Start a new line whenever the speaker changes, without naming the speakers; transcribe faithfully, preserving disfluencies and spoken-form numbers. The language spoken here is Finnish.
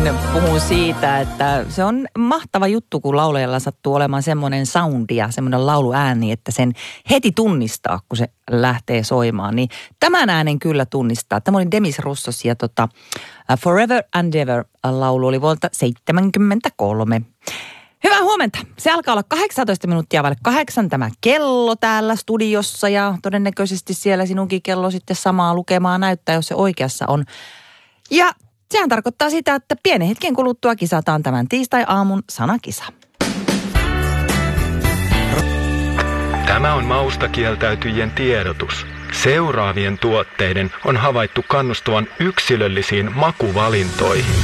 puhun siitä, että se on mahtava juttu, kun laulajalla sattuu olemaan semmoinen soundi ja semmoinen lauluääni, että sen heti tunnistaa, kun se lähtee soimaan. Niin tämän äänen kyllä tunnistaa. Tämä oli Demis Roussos ja tota, Forever and Ever laulu oli vuodelta seitsemänkymmentäkolme. Hyvää huomenta. Se alkaa olla kahdeksantoista minuuttia vaille kahdeksan tämä kello täällä studiossa ja todennäköisesti siellä sinunkin kello sitten samaa lukemaa näyttää, jos se oikeassa on. Ja sehän tarkoittaa sitä, että pienen hetken kuluttua kisataan tämän tiistai-aamun sanakisa.
Tämä on maustakieltäytyjien tiedotus. Seuraavien tuotteiden on havaittu kannustavan yksilöllisiin makuvalintoihin.